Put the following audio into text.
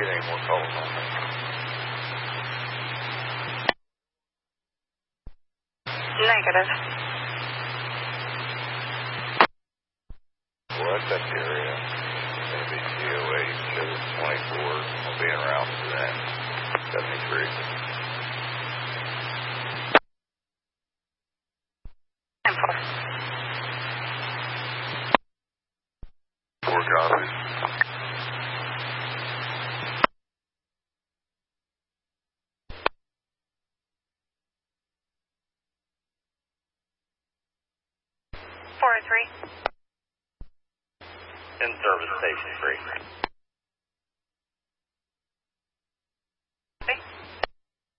get any more calls on that? Negative. Well, that's up the area. Maybe COA, 724. I'll be en route to that. 73. Info. 4 copies. Four 3. In service station 3.